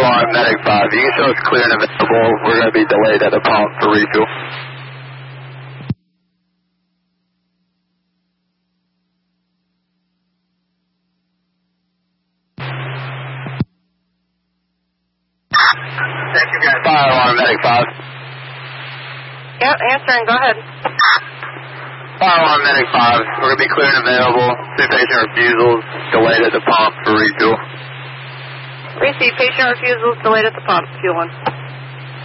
alarm, medic 5. You can show us clear and available. We're going to be delayed at the pump for refuel. Thank you, guys. Fire alarm, medic 5. Yep, answering. Go ahead. Fire alarm, medic 5. We're going to be clear and available. 2 patient refusals, delayed at the pump for refuel. Receive patient refusals, delayed at the pump. Fuel 1.